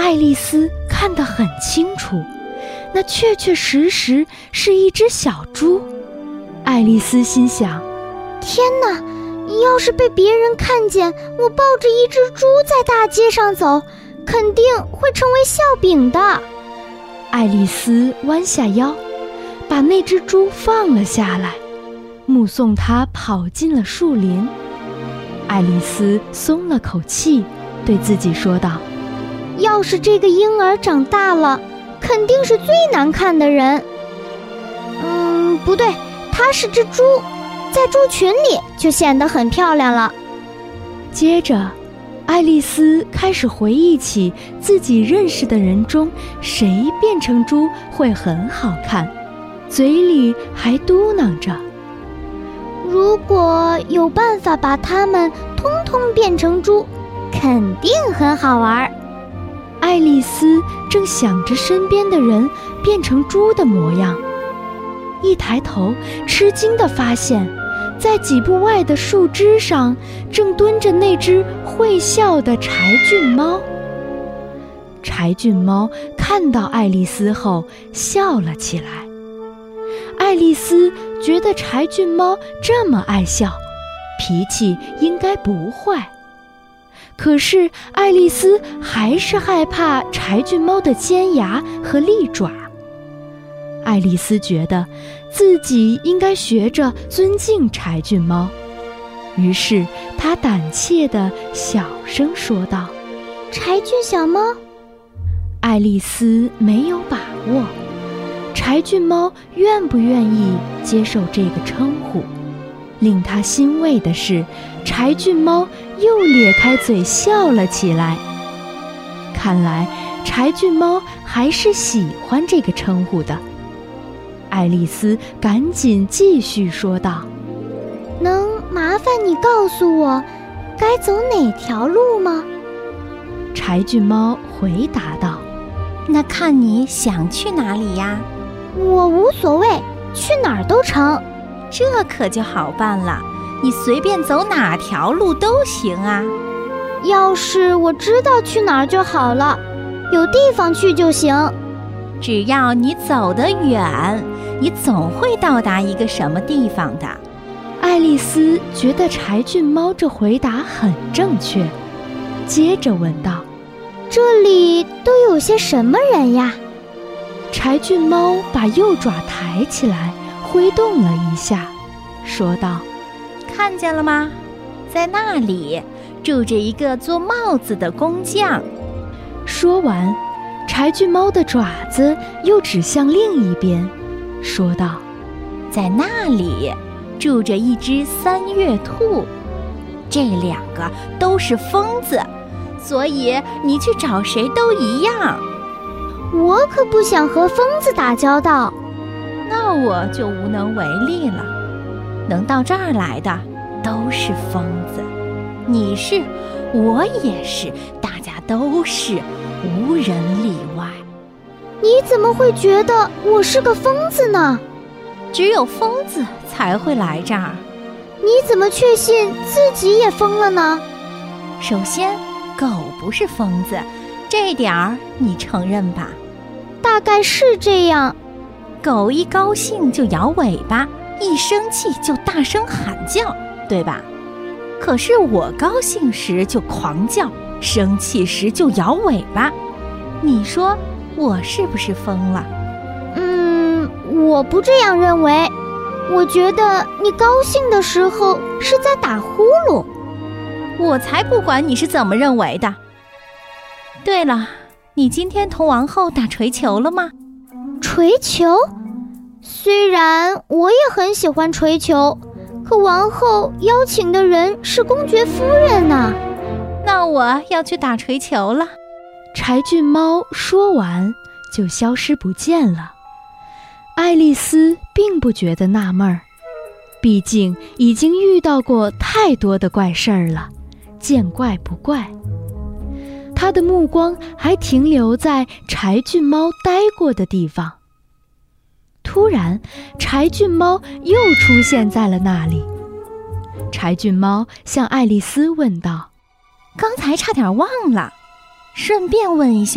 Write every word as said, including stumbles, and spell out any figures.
爱丽丝看得很清楚，那确确实实是一只小猪。爱丽丝心想， 天哪，要是被别人看见我抱着一只猪在大街上走，肯定会成为笑柄的。 爱丽丝弯下腰，把那只猪放了下来，目送它跑进了树林。爱丽丝松了口气，对自己说道， 要是这个婴儿长大了，肯定是最难看的人。嗯，不对，它是只猪，在猪群里就显得很漂亮了。 接着爱丽丝开始回忆起自己认识的人中谁变成猪会很好看，嘴里还嘟囔着， 如果有办法把它们通通变成猪，肯定很好玩。 爱丽丝正想着身边的人变成猪的模样，一抬头吃惊地发现，在几步外的树枝上正蹲着那只会笑的柴郡猫。柴郡猫看到爱丽丝后笑了起来。爱丽丝觉得柴郡猫这么爱笑，脾气应该不坏。可是爱丽丝还是害怕柴郡猫的尖牙和利爪。爱丽丝觉得自己应该学着尊敬柴郡猫，于是她胆怯地小声说道， 柴郡小猫。 爱丽丝没有把握柴郡猫愿不愿意接受这个称呼。令她欣慰的是，柴郡猫又咧开嘴笑了起来。看来柴郡猫还是喜欢这个称呼的。爱丽丝赶紧继续说道， 能麻烦你告诉我该走哪条路吗？ 柴郡猫回答道， 那看你想去哪里呀？ 我无所谓，去哪儿都成。 这可就好办了，你随便走哪条路都行啊。 要是我知道去哪儿就好了，有地方去就行。 只要你走得远，你总会到达一个什么地方的。 爱丽丝觉得柴郡猫这回答很正确，接着问道， 这里都有些什么人呀？ 柴郡猫把右爪抬起来挥动了一下，说道， 看见了吗？在那里住着一个做帽子的工匠。 说完，柴郡猫的爪子又指向另一边，说道， 在那里住着一只三月兔。这两个都是疯子，所以你去找谁都一样。 我可不想和疯子打交道。 那我就无能为力了。能到这儿来的都是疯子，你是，我也是，大家都是，无人例外。 你怎么会觉得我是个疯子呢？ 只有疯子才会来这儿。 你怎么确信自己也疯了呢？ 首先，狗不是疯子，这点儿你承认吧？ 大概是这样。 狗一高兴就摇尾巴，一生气就大声喊叫，对吧？可是我高兴时就狂叫，生气时就摇尾巴。你说我是不是疯了？ 嗯，我不这样认为。我觉得你高兴的时候是在打呼噜。 我才不管你是怎么认为的。对了，你今天同王后打槌球了吗？ 槌球？虽然我也很喜欢槌球，可王后邀请的人是公爵夫人呢。 那我要去打槌球了。 柴郡猫说完就消失不见了。爱丽丝并不觉得纳闷儿，毕竟已经遇到过太多的怪事儿了，见怪不怪。她的目光还停留在柴郡猫待过的地方。突然，柴郡猫又出现在了那里。柴郡猫向爱丽丝问道：“ 刚才差点忘了，顺便问一下。”